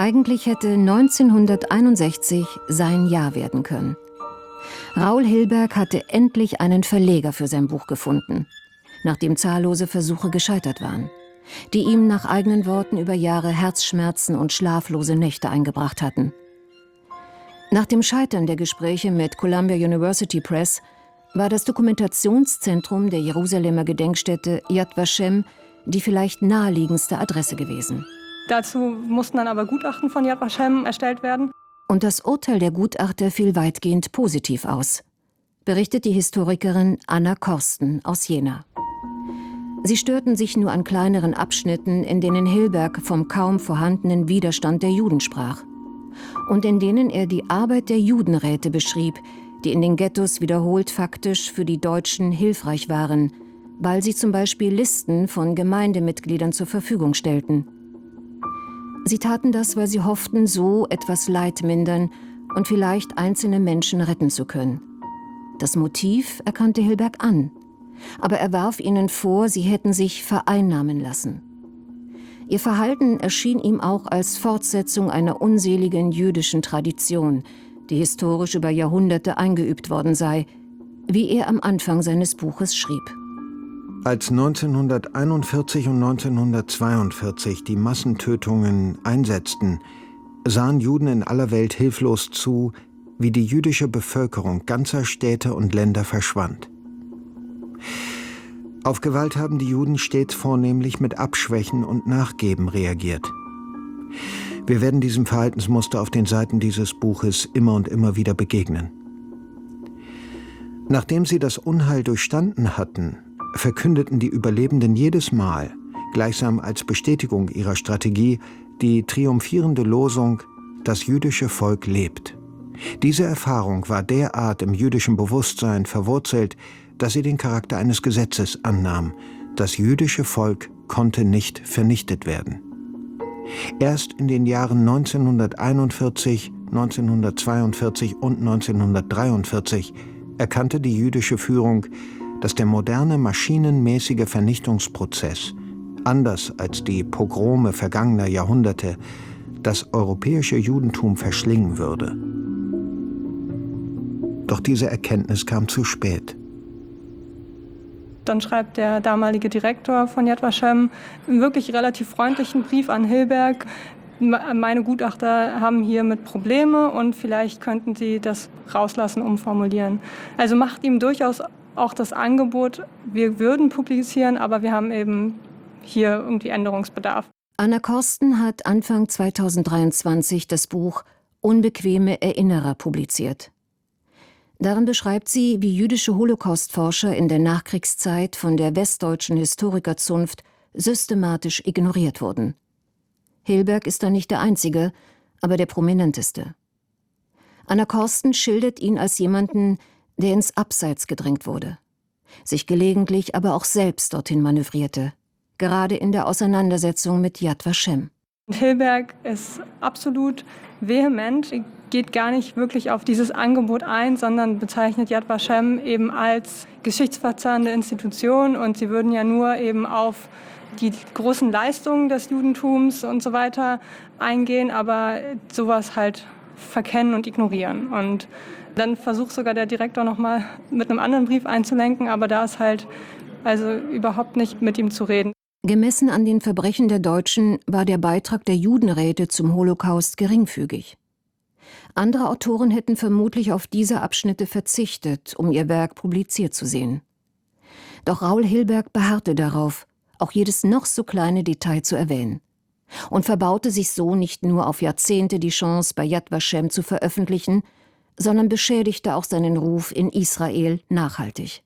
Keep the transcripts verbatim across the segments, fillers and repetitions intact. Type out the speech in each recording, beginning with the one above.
Eigentlich hätte neunzehnhunderteinundsechzig sein Jahr werden können. Raoul Hilberg hatte endlich einen Verleger für sein Buch gefunden, nachdem zahllose Versuche gescheitert waren, die ihm nach eigenen Worten über Jahre Herzschmerzen und schlaflose Nächte eingebracht hatten. Nach dem Scheitern der Gespräche mit Columbia University Press war das Dokumentationszentrum der Jerusalemer Gedenkstätte Yad Vashem die vielleicht naheliegendste Adresse gewesen. Dazu mussten dann aber Gutachten von Yad Vashem erstellt werden. Und das Urteil der Gutachter fiel weitgehend positiv aus, berichtet die Historikerin Anna Korsten aus Jena. Sie störten sich nur an kleineren Abschnitten, in denen Hilberg vom kaum vorhandenen Widerstand der Juden sprach und in denen er die Arbeit der Judenräte beschrieb, die in den Ghettos wiederholt faktisch für die Deutschen hilfreich waren, weil sie zum Beispiel Listen von Gemeindemitgliedern zur Verfügung stellten. Sie taten das, weil sie hofften, so etwas Leid mindern und vielleicht einzelne Menschen retten zu können. Das Motiv erkannte Hilberg an, aber er warf ihnen vor, sie hätten sich vereinnahmen lassen. Ihr Verhalten erschien ihm auch als Fortsetzung einer unseligen jüdischen Tradition, die historisch über Jahrhunderte eingeübt worden sei, wie er am Anfang seines Buches schrieb. Als neunzehnhunderteinundvierzig und neunzehnhundertzweiundvierzig die Massentötungen einsetzten, sahen Juden in aller Welt hilflos zu, wie die jüdische Bevölkerung ganzer Städte und Länder verschwand. Auf Gewalt haben die Juden stets vornehmlich mit Abschwächen und Nachgeben reagiert. Wir werden diesem Verhaltensmuster auf den Seiten dieses Buches immer und immer wieder begegnen. Nachdem sie das Unheil durchstanden hatten, verkündeten die Überlebenden jedes Mal, gleichsam als Bestätigung ihrer Strategie, die triumphierende Losung: Das jüdische Volk lebt. Diese Erfahrung war derart im jüdischen Bewusstsein verwurzelt, dass sie den Charakter eines Gesetzes annahm. Das jüdische Volk konnte nicht vernichtet werden. Erst in den Jahren neunzehnhunderteinundvierzig, neunzehnhundertzweiundvierzig und neunzehnhundertdreiundvierzig erkannte die jüdische Führung, dass der moderne, maschinenmäßige Vernichtungsprozess, anders als die Pogrome vergangener Jahrhunderte, das europäische Judentum verschlingen würde. Doch diese Erkenntnis kam zu spät. Dann schreibt der damalige Direktor von Yad Vashem einen wirklich relativ freundlichen Brief an Hilberg. Meine Gutachter haben hiermit Probleme und vielleicht könnten Sie das rauslassen, umformulieren. Also macht ihm durchaus auch das Angebot, wir würden publizieren, aber wir haben eben hier irgendwie Änderungsbedarf. Anna Korsten hat Anfang zweitausenddreiundzwanzig das Buch Unbequeme Erinnerer publiziert. Darin beschreibt sie, wie jüdische Holocaustforscher in der Nachkriegszeit von der westdeutschen Historikerzunft systematisch ignoriert wurden. Hilberg ist da nicht der einzige, aber der prominenteste. Anna Korsten schildert ihn als jemanden, der ins Abseits gedrängt wurde, sich gelegentlich aber auch selbst dorthin manövrierte, gerade in der Auseinandersetzung mit Yad Vashem. Hilberg ist absolut vehement, geht gar nicht wirklich auf dieses Angebot ein, sondern bezeichnet Yad Vashem eben als geschichtsverzerrende Institution und sie würden ja nur eben auf die großen Leistungen des Judentums und so weiter eingehen, aber sowas halt verkennen und ignorieren. Und dann versucht sogar der Direktor nochmal mit einem anderen Brief einzulenken, aber da ist halt also überhaupt nicht mit ihm zu reden. Gemessen an den Verbrechen der Deutschen war der Beitrag der Judenräte zum Holocaust geringfügig. Andere Autoren hätten vermutlich auf diese Abschnitte verzichtet, um ihr Werk publiziert zu sehen. Doch Raoul Hilberg beharrte darauf, auch jedes noch so kleine Detail zu erwähnen, und verbaute sich so nicht nur auf Jahrzehnte die Chance, bei Yad Vashem zu veröffentlichen, sondern beschädigte auch seinen Ruf in Israel nachhaltig.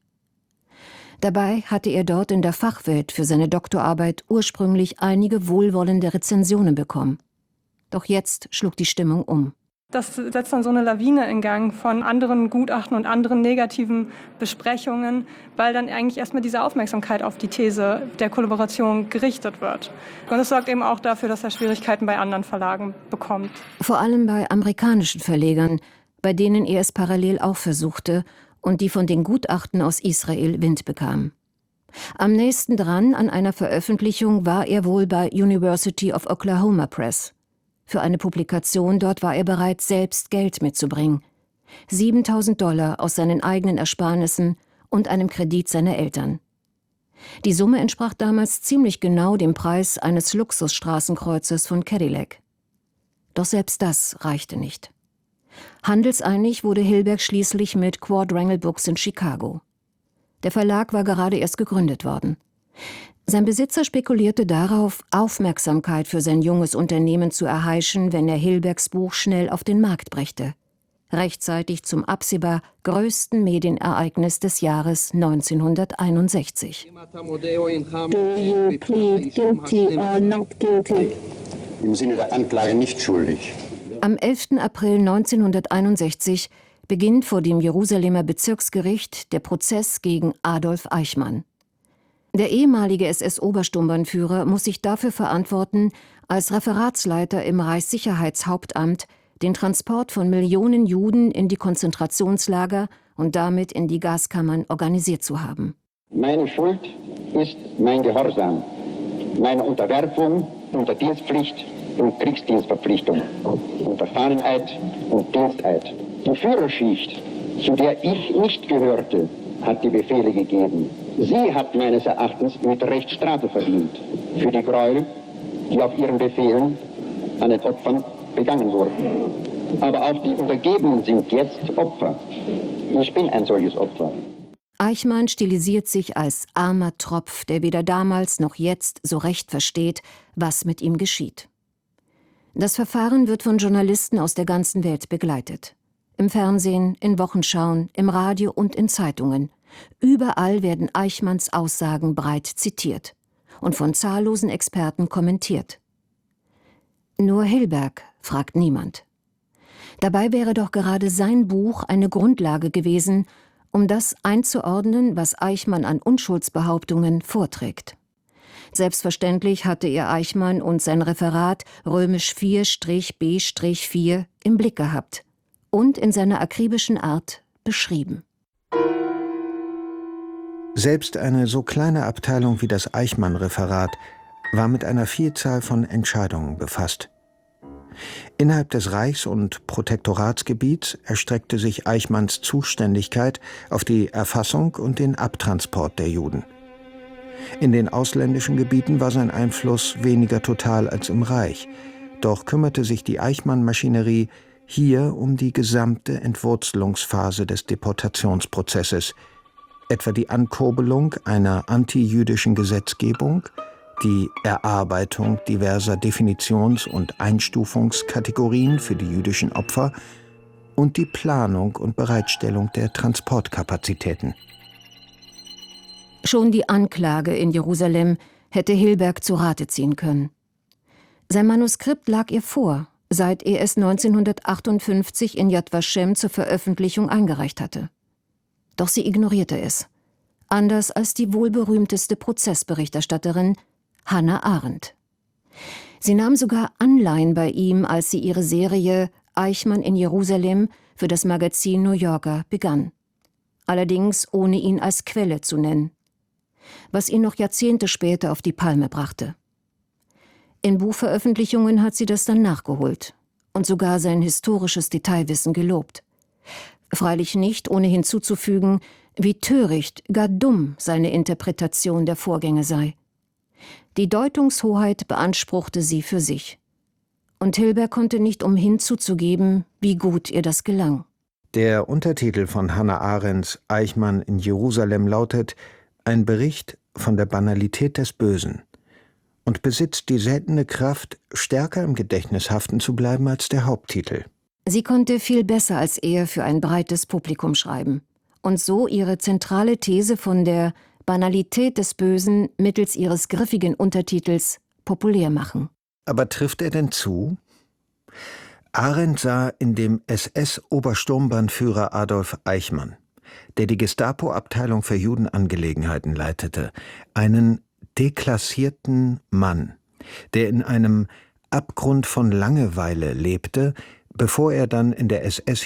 Dabei hatte er dort in der Fachwelt für seine Doktorarbeit ursprünglich einige wohlwollende Rezensionen bekommen. Doch jetzt schlug die Stimmung um. Das setzt dann so eine Lawine in Gang von anderen Gutachten und anderen negativen Besprechungen, weil dann eigentlich erstmal diese Aufmerksamkeit auf die These der Kollaboration gerichtet wird. Und es sorgt eben auch dafür, dass er Schwierigkeiten bei anderen Verlagen bekommt. Vor allem bei amerikanischen Verlegern, bei denen er es parallel auch versuchte und die von den Gutachten aus Israel Wind bekamen. Am nächsten dran an einer Veröffentlichung war er wohl bei University of Oklahoma Press. Für eine Publikation dort war er bereit, selbst Geld mitzubringen. siebentausend Dollar aus seinen eigenen Ersparnissen und einem Kredit seiner Eltern. Die Summe entsprach damals ziemlich genau dem Preis eines Luxusstraßenkreuzes von Cadillac. Doch selbst das reichte nicht. Handelseinig wurde Hilberg schließlich mit Quadrangle Books in Chicago. Der Verlag war gerade erst gegründet worden. Sein Besitzer spekulierte darauf, Aufmerksamkeit für sein junges Unternehmen zu erheischen, wenn er Hilbergs Buch schnell auf den Markt brächte. Rechtzeitig zum absehbar größten Medienereignis des Jahres neunzehnhunderteinundsechzig. Do you plead guilty or not guilty? Im Sinne der Anklage nicht schuldig. Am elften April neunzehnhunderteinundsechzig beginnt vor dem Jerusalemer Bezirksgericht der Prozess gegen Adolf Eichmann. Der ehemalige S S-Obersturmbannführer muss sich dafür verantworten, als Referatsleiter im Reichssicherheitshauptamt den Transport von Millionen Juden in die Konzentrationslager und damit in die Gaskammern organisiert zu haben. Meine Schuld ist mein Gehorsam, meine Unterwerfung unter Dienstpflicht und Kriegsdienstverpflichtung, unter Fahneneid und Diensteid. Die Führerschicht, zu der ich nicht gehörte, hat die Befehle gegeben. Sie hat meines Erachtens mit Recht Strafe verdient für die Gräuel, die auf ihren Befehlen an den Opfern begangen wurden. Aber auch die Untergebenen sind jetzt Opfer. Ich bin ein solches Opfer. Eichmann stilisiert sich als armer Tropf, der weder damals noch jetzt so recht versteht, was mit ihm geschieht. Das Verfahren wird von Journalisten aus der ganzen Welt begleitet. Im Fernsehen, in Wochenschauen, im Radio und in Zeitungen. Überall werden Eichmanns Aussagen breit zitiert und von zahllosen Experten kommentiert. Nur Hilberg fragt niemand. Dabei wäre doch gerade sein Buch eine Grundlage gewesen, um das einzuordnen, was Eichmann an Unschuldsbehauptungen vorträgt. Selbstverständlich hatte er Eichmann und sein Referat römisch vier B vier im Blick gehabt und in seiner akribischen Art beschrieben. Selbst eine so kleine Abteilung wie das Eichmann-Referat war mit einer Vielzahl von Entscheidungen befasst. Innerhalb des Reichs- und Protektoratsgebiets erstreckte sich Eichmanns Zuständigkeit auf die Erfassung und den Abtransport der Juden. In den ausländischen Gebieten war sein Einfluss weniger total als im Reich, doch kümmerte sich die Eichmann-Maschinerie hier um die gesamte Entwurzelungsphase des Deportationsprozesses, etwa die Ankurbelung einer antijüdischen Gesetzgebung, die Erarbeitung diverser Definitions- und Einstufungskategorien für die jüdischen Opfer und die Planung und Bereitstellung der Transportkapazitäten. Schon die Anklage in Jerusalem hätte Hilberg zu Rate ziehen können. Sein Manuskript lag ihr vor, seit er es neunzehnhundertachtundfünfzig in Yad Vashem zur Veröffentlichung eingereicht hatte. Doch sie ignorierte es. Anders als die wohlberühmteste Prozessberichterstatterin Hannah Arendt. Sie nahm sogar Anleihen bei ihm, als sie ihre Serie Eichmann in Jerusalem für das Magazin New Yorker begann. Allerdings ohne ihn als Quelle zu nennen. Was ihn noch Jahrzehnte später auf die Palme brachte. In Buchveröffentlichungen hat sie das dann nachgeholt und sogar sein historisches Detailwissen gelobt. Freilich nicht, ohne hinzuzufügen, wie töricht, gar dumm seine Interpretation der Vorgänge sei. Die Deutungshoheit beanspruchte sie für sich. Und Hilberg konnte nicht umhin zuzugeben, wie gut ihr das gelang. Der Untertitel von Hannah Arendts Eichmann in Jerusalem lautet »Ein Bericht von der Banalität des Bösen« und besitzt die seltene Kraft, stärker im Gedächtnis haften zu bleiben als der Haupttitel. Sie konnte viel besser als er für ein breites Publikum schreiben und so ihre zentrale These von der Banalität des Bösen mittels ihres griffigen Untertitels populär machen. Aber trifft er denn zu? Arendt sah in dem S S-Obersturmbannführer Adolf Eichmann, der die Gestapo-Abteilung für Judenangelegenheiten leitete, einen deklassierten Mann, der in einem Abgrund von Langeweile lebte, bevor er dann in der S S